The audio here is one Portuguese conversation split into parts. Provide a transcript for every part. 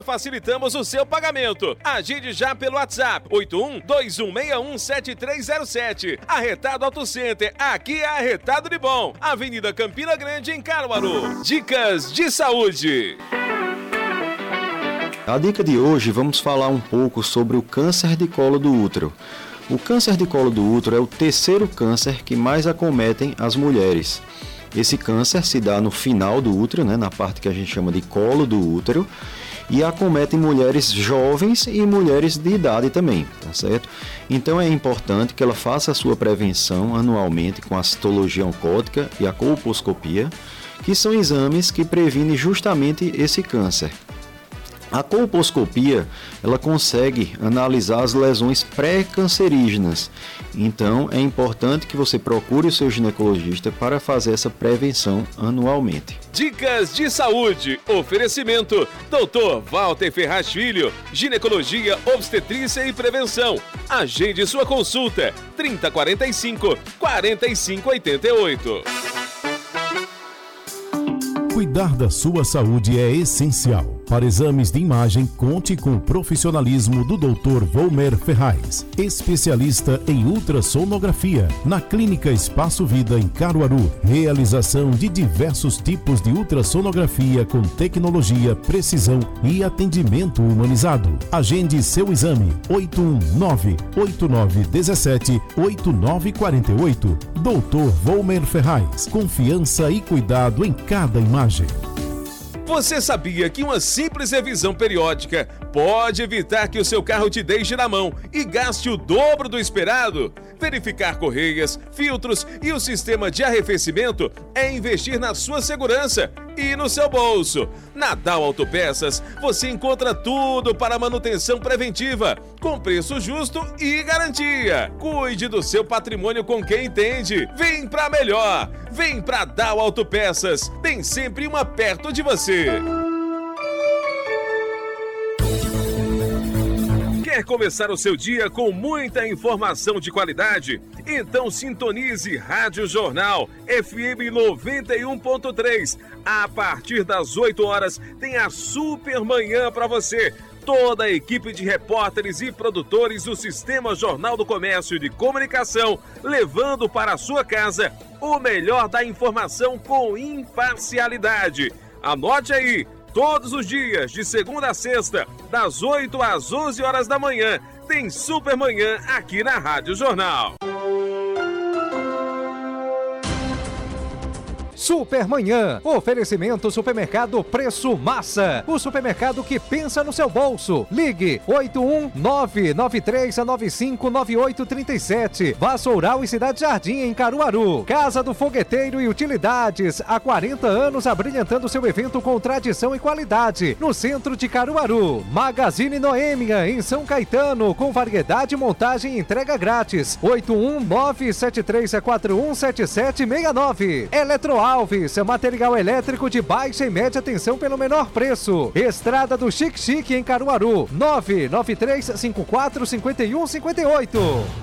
Facilitamos o seu pagamento. Agende já pelo WhatsApp 81-2161-7307. Arretado Auto Center, aqui é arretado de bom. Avenida Campina Grande, em Caruaru. Dicas de saúde. A dica de hoje, vamos falar um pouco sobre o câncer de colo do útero. O câncer de colo do útero é o terceiro câncer que mais acometem as mulheres. Esse câncer se dá no final do útero, na parte que a gente chama de colo do útero, e acometem mulheres jovens e mulheres de idade também, tá certo? Então é importante que ela faça a sua prevenção anualmente com a citologia oncótica e a colposcopia, que são exames que previnem justamente esse câncer. A colposcopia, ela consegue analisar as lesões pré-cancerígenas. Então, é importante que você procure o seu ginecologista para fazer essa prevenção anualmente. Dicas de saúde. Oferecimento: Dr. Walter Ferraz Filho, ginecologia, obstetrícia e prevenção. Agende sua consulta: 3045-4588. Cuidar da sua saúde é essencial. Para exames de imagem, conte com o profissionalismo do Dr. Volmer Ferraz, especialista em ultrassonografia, na Clínica Espaço Vida, em Caruaru. Realização de diversos tipos de ultrassonografia com tecnologia, precisão e atendimento humanizado. Agende seu exame: 819-8917-8948. Dr. Volmer Ferraz, confiança e cuidado em cada imagem. Você sabia que uma simples revisão periódica pode evitar que o seu carro te deixe na mão e gaste o dobro do esperado? Verificar correias, filtros e o sistema de arrefecimento é investir na sua segurança e no seu bolso. Na Dow Autopeças você encontra tudo para manutenção preventiva, com preço justo e garantia. Cuide do seu patrimônio com quem entende. Vem pra melhor. Vem pra Dow Autopeças. Tem sempre uma perto de você. Quer começar o seu dia com muita informação de qualidade? Então sintonize Rádio Jornal FM 91.3. A partir das 8 horas tem a Super Manhã para você. Toda a equipe de repórteres e produtores do Sistema Jornal do Comércio e de Comunicação, levando para a sua casa o melhor da informação com imparcialidade. Anote aí, todos os dias, de segunda a sexta, das 8 às 11 horas da manhã, tem Super Manhã aqui na Rádio Jornal. Supermanhã, oferecimento Supermercado Preço Massa, o supermercado que pensa no seu bolso. Ligue 81993959837. Vassoural e Cidade Jardim, em Caruaru. Casa do Fogueteiro e Utilidades, há 40 anos abrilhantando seu evento com tradição e qualidade, no centro de Caruaru. Magazine Noêmia, em São Caetano, com variedade, montagem e entrega grátis. 81973417769. Eletroalves, material elétrico de baixa e média tensão pelo menor preço. Estrada do Chique Chique, em Caruaru. 993545158.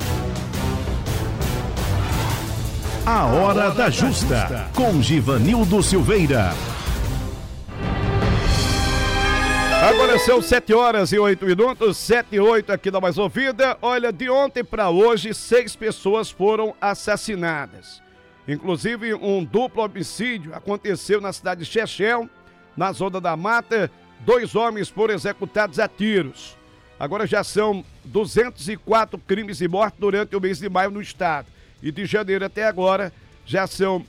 A Hora da Justa, com Givanildo Silveira. Agora são 7 horas e 8 minutos, 7 e 8 aqui na Mais Ouvida. Olha, de ontem para hoje, 6 pessoas foram assassinadas. Inclusive, um duplo homicídio aconteceu na cidade de Chechel, na Zona da Mata. 2 homens foram executados a tiros. Agora já são 204 crimes de morte durante o mês de maio no estado. E de janeiro até agora já são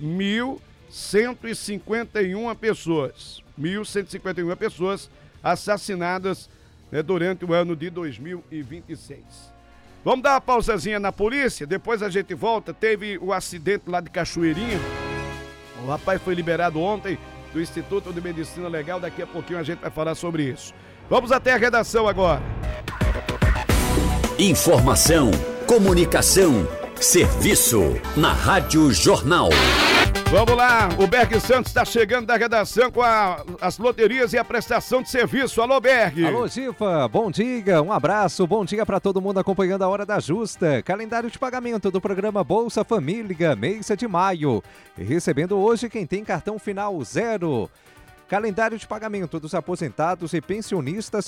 1.151 pessoas. 1.151 pessoas assassinadas, durante o ano de 2026. Vamos dar uma pausazinha na polícia, depois a gente volta. Teve o acidente lá de Cachoeirinha. O rapaz foi liberado ontem do Instituto de Medicina Legal. Daqui a pouquinho a gente vai falar sobre isso. Vamos até a redação agora. Informação, comunicação, serviço na Rádio Jornal. Vamos lá, o Berg Santos está chegando da redação com as loterias e a prestação de serviço. Alô, Berg. Alô, Gifa, bom dia, um abraço, bom dia para todo mundo acompanhando a Hora da Justa. Calendário de pagamento do programa Bolsa Família, mês de maio. E recebendo hoje quem tem cartão final 0. Calendário de pagamento dos aposentados e pensionistas